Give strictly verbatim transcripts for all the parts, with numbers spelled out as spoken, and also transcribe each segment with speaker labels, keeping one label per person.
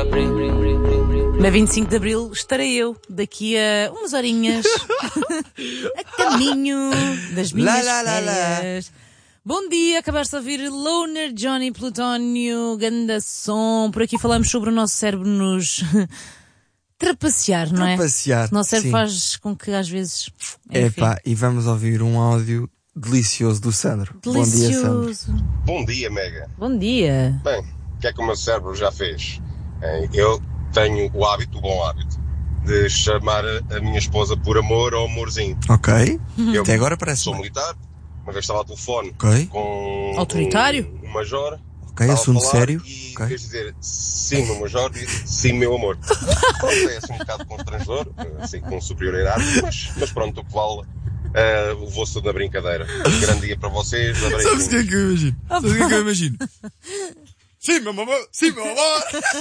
Speaker 1: Na vinte e cinco de Abril estarei eu, daqui a umas horinhas, a caminho das minhas
Speaker 2: lá, lá, lá,
Speaker 1: férias. Bom dia, acabaste de ouvir Loner, Johnny Plutónio, ganda som. Por aqui falamos sobre o nosso cérebro nos trapacear, não é?
Speaker 2: Trapacear,
Speaker 1: O nosso cérebro
Speaker 2: sim.
Speaker 1: faz com que às vezes...
Speaker 2: Epá, e vamos ouvir um áudio delicioso do Sandro. Bom dia, Sandro.
Speaker 1: Delicioso.
Speaker 3: Bom dia, Mega.
Speaker 1: Bom dia.
Speaker 3: Bem, o que é que o meu cérebro já fez? Eh, Eu tenho o hábito, o bom hábito, de chamar a a minha esposa por amor ou amorzinho.
Speaker 2: Ok.
Speaker 3: Eu
Speaker 2: Até agora parece
Speaker 3: sou
Speaker 2: bem.
Speaker 3: militar, uma vez estava ao telefone
Speaker 2: Ok.
Speaker 3: com
Speaker 1: Autoritário?
Speaker 3: um, um major.
Speaker 2: Ok,
Speaker 3: estava a
Speaker 2: assunto
Speaker 3: falar
Speaker 2: sério.
Speaker 3: E
Speaker 2: Ok.
Speaker 3: queres dizer sim, meu major, e sim, meu amor. Pronto, é assim um bocado constrangedor, assim com superioridade, mas, mas pronto, o que vale, uh, levou-se tudo na brincadeira. Grande dia para vocês,
Speaker 2: Sabes o que é
Speaker 3: adorei.
Speaker 2: que eu imagino? Sabes o que é que eu imagino? Sim, meu amor! Sim, meu amor!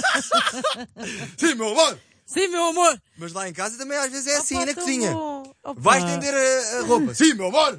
Speaker 2: Sim, meu amor!
Speaker 1: Sim, meu amor.
Speaker 2: Mas lá em casa também às vezes é assim,
Speaker 1: Opa,
Speaker 2: na
Speaker 1: tão
Speaker 2: cozinha.
Speaker 1: bom. Opa.
Speaker 2: Vai estender a, a roupa. Sim, meu amor!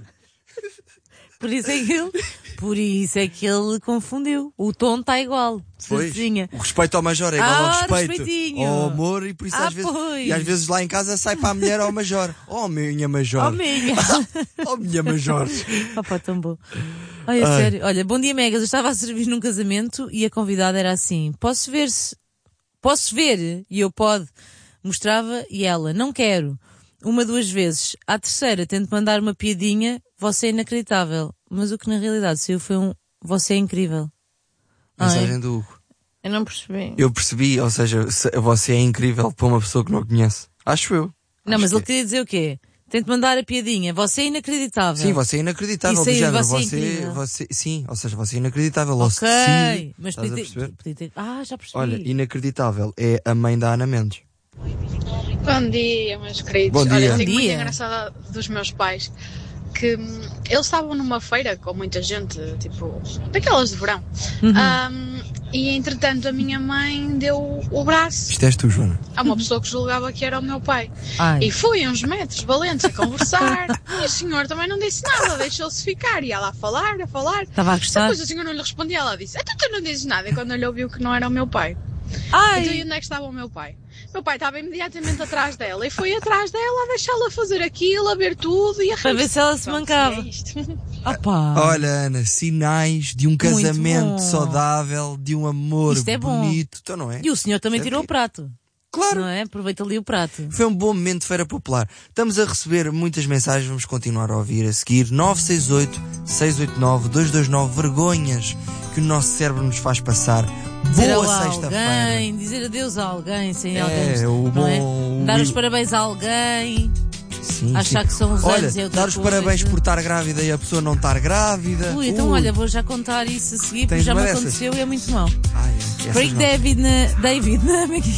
Speaker 1: Por isso é que ele, por isso é que ele confundiu. O tom está igual.
Speaker 2: Pois,
Speaker 1: Certinha.
Speaker 2: o respeito ao major é igual
Speaker 1: Ah,
Speaker 2: ao respeito
Speaker 1: respeitinho.
Speaker 2: ao amor e por isso
Speaker 1: Ah,
Speaker 2: às vezes
Speaker 1: pois.
Speaker 2: e às vezes lá em casa sai para a mulher ao major. Oh, minha major.
Speaker 1: Oh, minha.
Speaker 2: Oh, minha major.
Speaker 1: Opa, tão bom. Olha,
Speaker 2: Ai.
Speaker 1: sério. Olha, bom dia, Megas. Eu estava a servir num casamento e a convidada era assim. Posso ver se... Posso ver? E eu pode. Mostrava e ela, não quero. Uma, duas vezes. À terceira, tento mandar uma piadinha. Você é inacreditável. Mas o que na realidade saiu foi um... Você é incrível.
Speaker 2: Mensagem
Speaker 1: Ai,
Speaker 2: do Hugo.
Speaker 1: eu não percebi.
Speaker 2: Eu percebi, ou seja, se- você é incrível para uma pessoa que não conhece. Acho eu.
Speaker 1: Não,
Speaker 2: Acho
Speaker 1: mas
Speaker 2: que
Speaker 1: ele
Speaker 2: é.
Speaker 1: queria dizer o quê? Tento mandar a piadinha. Você é inacreditável.
Speaker 2: Sim, você é inacreditável.
Speaker 1: Isso
Speaker 2: Do
Speaker 1: aí,
Speaker 2: género.
Speaker 1: você é
Speaker 2: Você,
Speaker 1: incrível.
Speaker 2: você, sim, ou seja, você é inacreditável. Ou
Speaker 1: Ok.
Speaker 2: se-
Speaker 1: Mas
Speaker 2: estás a
Speaker 1: podia ter,
Speaker 2: perceber?
Speaker 1: podia ter... Ah, já percebi.
Speaker 2: Olha, inacreditável é a mãe da Ana Mendes.
Speaker 4: Bom dia, meus queridos.
Speaker 2: Bom dia.
Speaker 4: Olha,
Speaker 1: Bom
Speaker 4: tenho muito
Speaker 1: dia.
Speaker 4: engraçada dos meus pais que hum, eles estavam numa feira com muita gente, tipo, daquelas de verão.
Speaker 1: Uhum.
Speaker 4: Hum, e entretanto a minha mãe deu o braço
Speaker 2: Isto és tu, Joana.
Speaker 4: a uma pessoa que julgava que era o meu pai.
Speaker 1: Ai.
Speaker 4: E foi uns metros valentes a conversar. E o senhor também não disse nada, deixou-se ficar. E ela a falar, a falar.
Speaker 1: Estava a gostar?
Speaker 4: Depois o senhor não lhe respondia, ela disse: então tu não dizes nada. E quando ele ouviu que não era o meu pai.
Speaker 1: Ai.
Speaker 4: Então, e onde é que estava o meu pai? Meu pai estava imediatamente atrás dela e foi atrás dela a deixá-la fazer aquilo, a ver tudo e a
Speaker 1: Para ver se ela se
Speaker 4: Pronto,
Speaker 1: mancava.
Speaker 4: é isto.
Speaker 1: Opa.
Speaker 2: Olha, Ana, sinais de um casamento
Speaker 1: bom.
Speaker 2: saudável, de um amor
Speaker 1: Isto é bom.
Speaker 2: bonito. Então não é?
Speaker 1: E o senhor também
Speaker 2: Isto é
Speaker 1: tirou o
Speaker 2: bonito.
Speaker 1: prato.
Speaker 2: Claro.
Speaker 1: Não é? Aproveita ali o prato.
Speaker 2: Foi um bom momento de Feira Popular. Estamos a receber muitas mensagens, vamos continuar a ouvir a seguir. nove seis oito, seis oito nove, dois dois nove, vergonhas que o nosso cérebro nos faz passar.
Speaker 1: Dizer
Speaker 2: Boa
Speaker 1: a
Speaker 2: sexta-feira.
Speaker 1: alguém, dizer adeus a alguém, sem
Speaker 2: É,
Speaker 1: alguém.
Speaker 2: o
Speaker 1: não
Speaker 2: bom-
Speaker 1: é?
Speaker 2: o-
Speaker 1: Dar os parabéns a alguém.
Speaker 2: Sim,
Speaker 1: Achar
Speaker 2: sim.
Speaker 1: que são os
Speaker 2: Olha,
Speaker 1: anos é outra
Speaker 2: dar os
Speaker 1: coisa.
Speaker 2: parabéns por estar grávida e a pessoa não estar grávida.
Speaker 1: Ui, então
Speaker 2: Ui.
Speaker 1: olha, vou já contar isso a seguir, porque
Speaker 2: Tens
Speaker 1: já
Speaker 2: uma
Speaker 1: me
Speaker 2: dessas?
Speaker 1: aconteceu e é muito mau.
Speaker 2: Ai, é, essas
Speaker 1: Break
Speaker 2: não.
Speaker 1: David na... David na...